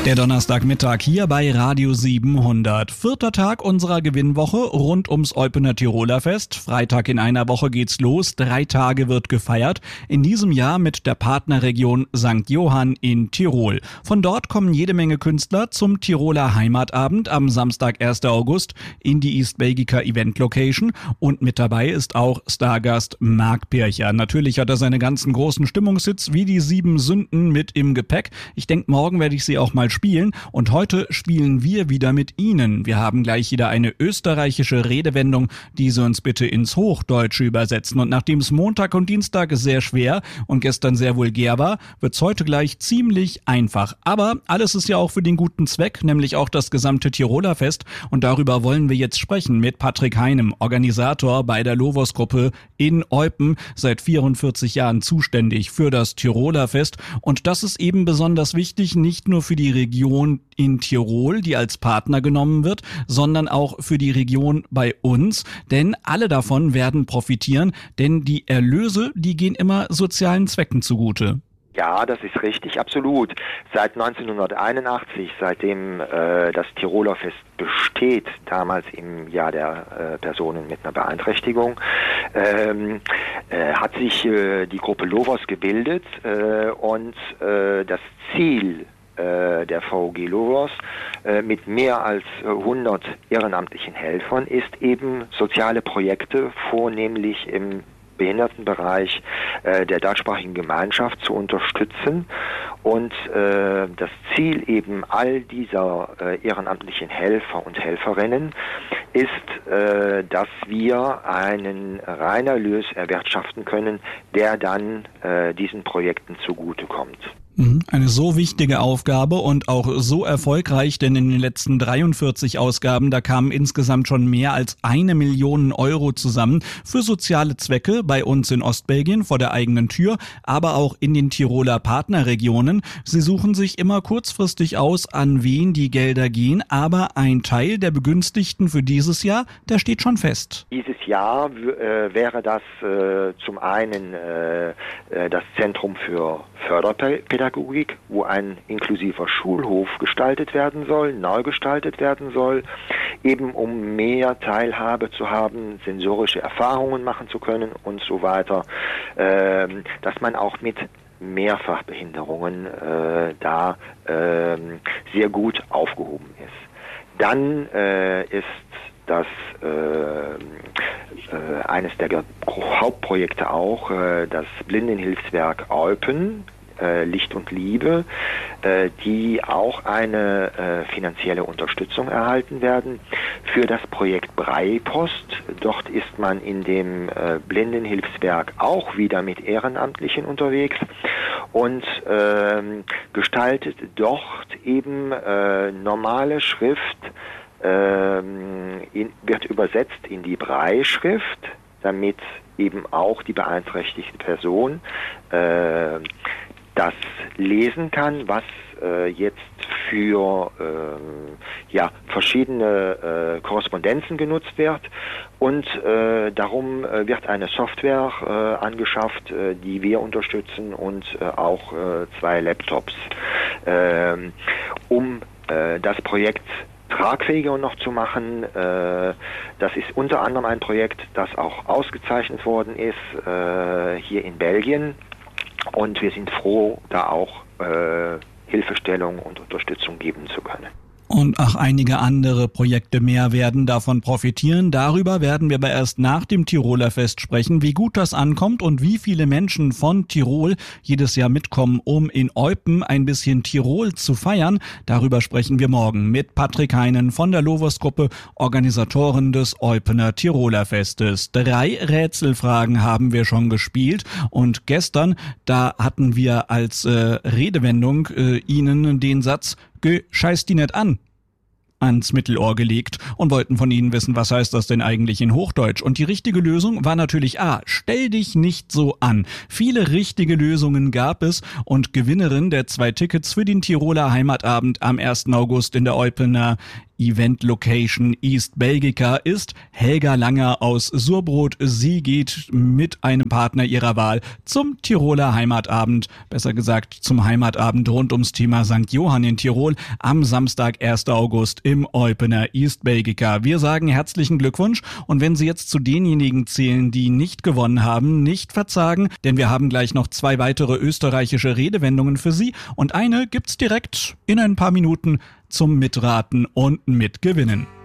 Der Donnerstagmittag hier bei Radio 700. 4. Tag unserer Gewinnwoche rund ums Eupener Tiroler Fest. Freitag in einer Woche geht's los. 3 Tage wird gefeiert. In diesem Jahr mit der Partnerregion St. Johann in Tirol. Von dort kommen jede Menge Künstler zum Tiroler Heimatabend am Samstag, 1. August in die East Belgica Event Location. Und mit dabei ist auch Stargast Marc Pircher. Natürlich hat er seine ganzen großen Stimmungshits wie die 7 Sünden mit im Gepäck. Ich denke, morgen werde ich sie auch mal spielen und heute spielen wir wieder mit Ihnen. Wir haben gleich wieder eine österreichische Redewendung, die Sie uns bitte ins Hochdeutsche übersetzen. Und nachdem es Montag und Dienstag sehr schwer und gestern sehr vulgär war, wird es heute gleich ziemlich einfach. Aber alles ist ja auch für den guten Zweck, nämlich auch das gesamte Tiroler Fest. Und darüber wollen wir jetzt sprechen mit Patrick Heinem, Organisator bei der Lovos-Gruppe in Eupen, seit 44 Jahren zuständig für das Tiroler Fest. Und das ist eben besonders wichtig, nicht nur für die Region in Tirol, die als Partner genommen wird, sondern auch für die Region bei uns, denn alle davon werden profitieren, denn die Erlöse, die gehen immer sozialen Zwecken zugute. Ja, das ist richtig, absolut. Seit 1981, seitdem das Tiroler Fest besteht, damals im Jahr der Personen mit einer Beeinträchtigung, hat sich die Gruppe Lovos gebildet und das Ziel der VG Lovos mit mehr als 100 ehrenamtlichen Helfern ist eben soziale Projekte, vornehmlich im Behindertenbereich der deutschsprachigen Gemeinschaft zu unterstützen und das Ziel eben all dieser ehrenamtlichen Helfer und Helferinnen ist, dass wir einen Reinerlös erwirtschaften können, der dann diesen Projekten zugutekommt. Eine so wichtige Aufgabe und auch so erfolgreich, denn in den letzten 43 Ausgaben, da kamen insgesamt schon mehr als 1 Million Euro zusammen für soziale Zwecke bei uns in Ostbelgien vor der eigenen Tür, aber auch in den Tiroler Partnerregionen. Sie suchen sich immer kurzfristig aus, an wen die Gelder gehen, aber ein Teil der Begünstigten für dieses Jahr, der steht schon fest. Dieses Jahr wäre das zum einen das Zentrum für Förderpädagogik, wo ein inklusiver Schulhof gestaltet werden soll, neu gestaltet werden soll, eben um mehr Teilhabe zu haben, sensorische Erfahrungen machen zu können und so weiter, dass man auch mit Mehrfachbehinderungen da sehr gut aufgehoben ist. Dann ist das eines der Hauptprojekte auch das Blindenhilfswerk Eupen, Licht und Liebe, die auch eine finanzielle Unterstützung erhalten werden für das Projekt Breipost. Dort ist man in dem Blindenhilfswerk auch wieder mit Ehrenamtlichen unterwegs und gestaltet dort eben normale Schrift, wird übersetzt in die Brailleschrift, damit eben auch die beeinträchtigte Person das lesen kann, was jetzt für verschiedene Korrespondenzen genutzt wird. Und darum wird eine Software angeschafft, die wir unterstützen und auch 2 Laptops, um das Projekt tragfähiger noch zu machen. Das ist unter anderem ein Projekt, das auch ausgezeichnet worden ist hier in Belgien. Und wir sind froh, da auch Hilfestellung und Unterstützung geben zu können. Und auch einige andere Projekte mehr werden davon profitieren. Darüber werden wir aber erst nach dem Tiroler Fest sprechen, wie gut das ankommt und wie viele Menschen von Tirol jedes Jahr mitkommen, um in Eupen ein bisschen Tirol zu feiern. Darüber sprechen wir morgen mit Patrick Heinen von der Lovos-Gruppe, Organisatoren des Eupener Tiroler Festes. 3 Rätselfragen haben wir schon gespielt und gestern, da hatten wir als Redewendung Ihnen den Satz „Scheiß die nicht an" ans Mittelohr gelegt und wollten von Ihnen wissen, was heißt das denn eigentlich in Hochdeutsch? Und die richtige Lösung war natürlich A, stell dich nicht so an. Viele richtige Lösungen gab es und Gewinnerin der 2 Tickets für den Tiroler Heimatabend am 1. August in der Eupener Event Location East Belgica ist Helga Langer aus Surbrot. Sie geht mit einem Partner ihrer Wahl zum Tiroler Heimatabend, besser gesagt zum Heimatabend rund ums Thema St. Johann in Tirol am Samstag, 1. August im Eupener East Belgica. Wir sagen herzlichen Glückwunsch und wenn Sie jetzt zu denjenigen zählen, die nicht gewonnen haben, nicht verzagen, denn wir haben gleich noch 2 weitere österreichische Redewendungen für Sie und eine gibt's direkt in ein paar Minuten zum Mitraten und Mitgewinnen.